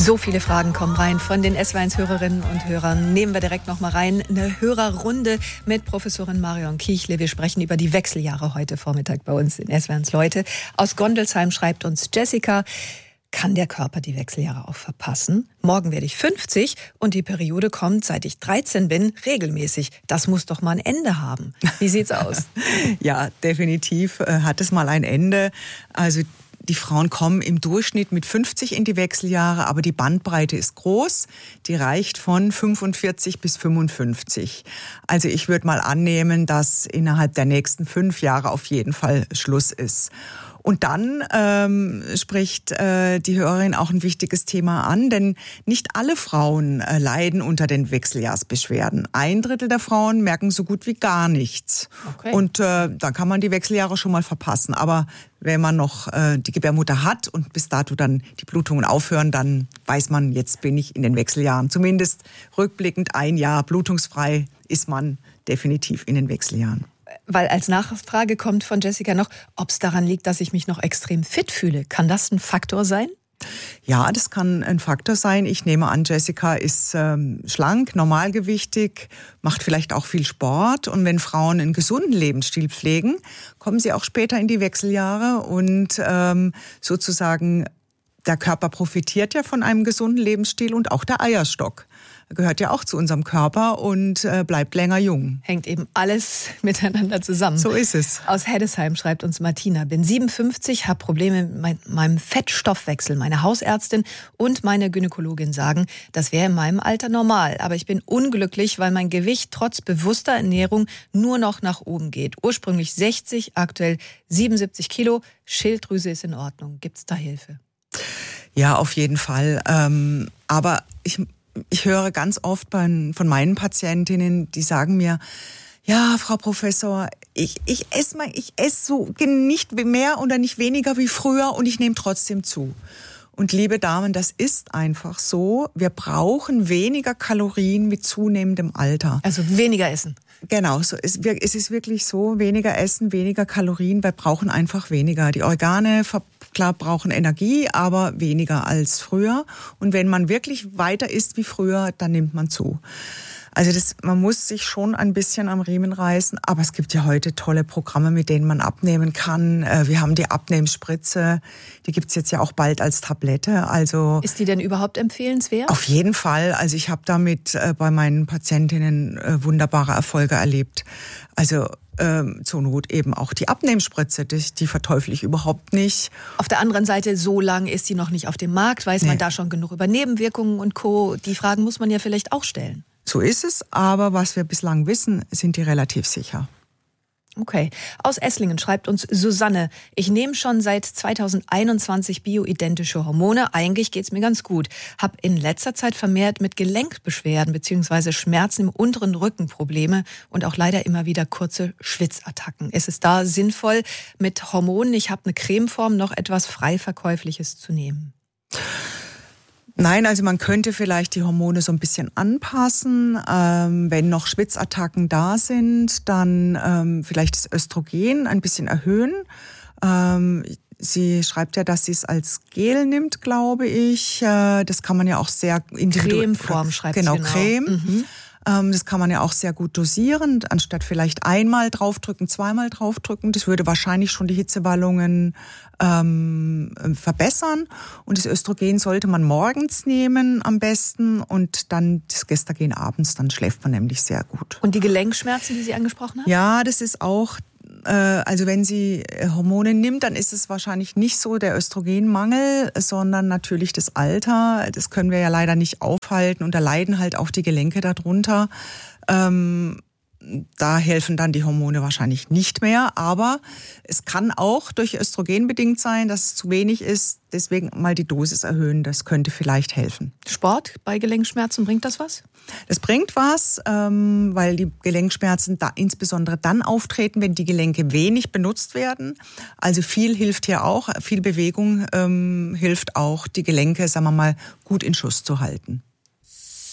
So viele Fragen kommen rein von den SW1-Hörerinnen und Hörern. Nehmen wir direkt noch mal rein. Eine Hörerrunde mit Professorin Marion Kiechle. Wir sprechen über die Wechseljahre heute Vormittag bei uns in SW1 Leute. Aus Gondelsheim schreibt uns Jessica: Kann der Körper die Wechseljahre auch verpassen? Morgen werde ich 50 und die Periode kommt, seit ich 13 bin, regelmäßig. Das muss doch mal ein Ende haben. Wie sieht's aus? Ja, definitiv hat es mal ein Ende. Also die Frauen kommen im Durchschnitt mit 50 in die Wechseljahre, aber die Bandbreite ist groß. Die reicht von 45 bis 55. Also ich würde mal annehmen, dass innerhalb der nächsten 5 Jahre auf jeden Fall Schluss ist. Und dann spricht die Hörerin auch ein wichtiges Thema an, denn nicht alle Frauen leiden unter den Wechseljahrsbeschwerden. 1/3 der Frauen merken so gut wie gar nichts. Okay. Und dann kann man die Wechseljahre schon mal verpassen. Aber wenn man noch die Gebärmutter hat und bis dato dann die Blutungen aufhören, dann weiß man, jetzt bin ich in den Wechseljahren. Zumindest rückblickend 1 Jahr blutungsfrei ist man definitiv in den Wechseljahren. Weil als Nachfrage kommt von Jessica noch, ob es daran liegt, dass ich mich noch extrem fit fühle. Kann das ein Faktor sein? Ja, das kann ein Faktor sein. Ich nehme an, Jessica ist schlank, normalgewichtig, macht vielleicht auch viel Sport. Und wenn Frauen einen gesunden Lebensstil pflegen, kommen sie auch später in die Wechseljahre. Und sozusagen der Körper profitiert ja von einem gesunden Lebensstil und auch der Eierstock gehört ja auch zu unserem Körper und bleibt länger jung. Hängt eben alles miteinander zusammen. So ist es. Aus Heddesheim schreibt uns Martina: Bin 57, habe Probleme mit meinem Fettstoffwechsel. Meine Hausärztin und meine Gynäkologin sagen, das wäre in meinem Alter normal. Aber ich bin unglücklich, weil mein Gewicht trotz bewusster Ernährung nur noch nach oben geht. Ursprünglich 60, aktuell 77 Kilo. Schilddrüse ist in Ordnung. Gibt es da Hilfe? Ja, auf jeden Fall. Aber ich höre ganz oft von meinen Patientinnen, die sagen mir: Ja, Frau Professor, ich esse so nicht mehr oder nicht weniger wie früher und ich nehme trotzdem zu. Und liebe Damen, das ist einfach so. Wir brauchen weniger Kalorien mit zunehmendem Alter. Also weniger essen. Genau, so es ist wirklich so, weniger essen, weniger Kalorien, wir brauchen einfach weniger. Die Organe, klar, brauchen Energie, aber weniger als früher. Und wenn man wirklich weiter isst wie früher, dann nimmt man zu. Also man muss sich schon ein bisschen am Riemen reißen, aber es gibt ja heute tolle Programme, mit denen man abnehmen kann. Wir haben die Abnehmspritze, die gibt's jetzt ja auch bald als Tablette. Also ist die denn überhaupt empfehlenswert? Auf jeden Fall. Also ich habe damit bei meinen Patientinnen wunderbare Erfolge erlebt. Also zur Not eben auch die Abnehmspritze, die verteufel ich überhaupt nicht. Auf der anderen Seite, so lange ist die noch nicht auf dem Markt. Weiß man da schon genug über Nebenwirkungen und Co.? Die Fragen muss man ja vielleicht auch stellen. So ist es, aber was wir bislang wissen, sind die relativ sicher. Okay. Aus Esslingen schreibt uns Susanne: Ich nehme schon seit 2021 bioidentische Hormone. Eigentlich geht's mir ganz gut. Hab in letzter Zeit vermehrt mit Gelenkbeschwerden bzw. Schmerzen im unteren Rücken Probleme und auch leider immer wieder kurze Schwitzattacken. Ist es da sinnvoll, mit Hormonen, ich habe eine Cremeform, noch etwas frei Verkäufliches zu nehmen? Nein, also man könnte vielleicht die Hormone so ein bisschen anpassen. Wenn noch Schwitzattacken da sind, dann vielleicht das Östrogen ein bisschen erhöhen. Sie schreibt ja, dass sie es als Gel nimmt, glaube ich. Das kann man ja auch sehr individuell. Cremeform schreibt sie. Genau, Creme. Mhm. Das kann man ja auch sehr gut dosieren, anstatt vielleicht einmal draufdrücken, zweimal draufdrücken. Das würde wahrscheinlich schon die Hitzewallungen verbessern. Und das Östrogen sollte man morgens nehmen am besten und dann das Gestagen abends, dann schläft man nämlich sehr gut. Und die Gelenkschmerzen, die Sie angesprochen haben? Ja, das ist auch, also wenn sie Hormone nimmt, dann ist es wahrscheinlich nicht so der Östrogenmangel, sondern natürlich das Alter. Das können wir ja leider nicht aufhalten und da leiden halt auch die Gelenke darunter. Da helfen dann die Hormone wahrscheinlich nicht mehr, aber es kann auch durch Östrogen bedingt sein, dass es zu wenig ist. Deswegen mal die Dosis erhöhen, das könnte vielleicht helfen. Sport bei Gelenkschmerzen, bringt das was? Das bringt was, weil die Gelenkschmerzen insbesondere dann auftreten, wenn die Gelenke wenig benutzt werden. Also viel hilft hier auch, viel Bewegung hilft auch, die Gelenke, sagen wir mal, gut in Schuss zu halten.